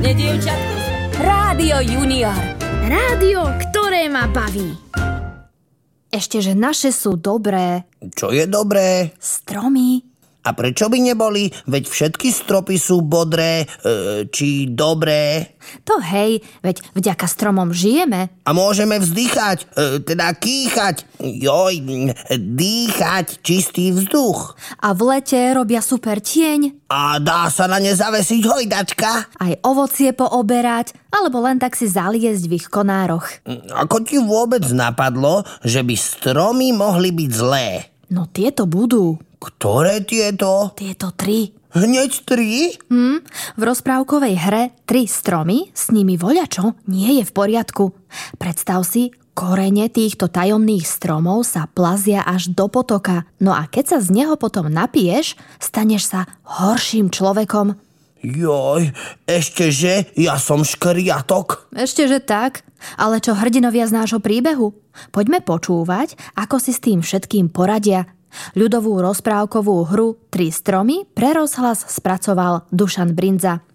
Mne dievčatko. Rádio Junior. Rádio, ktoré ma baví. Ešte, že naše sú dobré. Čo je dobré? Stromy. A prečo by neboli? Veď všetky stropy sú bodré, či dobré. To hej, veď vďaka stromom žijeme. A môžeme vzdychať, teda kýchať, dýchať čistý vzduch. A v lete robia super tieň. A dá sa na ne zavesiť hojdačka. Aj ovocie pooberať, alebo len tak si zaliesť v ich konároch. Ako ti vôbec napadlo, že by stromy mohli byť zlé? No tieto budú. Ktoré tieto? Tieto 3. Hneď 3? V rozprávkovej hre 3 stromy, s nimi voľačo nie je v poriadku. Predstav si, korene týchto tajomných stromov sa plazia až do potoka. No a keď sa z neho potom napiješ, staneš sa horším človekom. Joj, ešte že ja som škriatok. Ešte že tak, ale čo hrdinovia z nášho príbehu? Poďme počúvať, ako si s tým všetkým poradia. Ľudovú rozprávkovú hru 3 stromy pre rozhlas spracoval Dušan Brindza.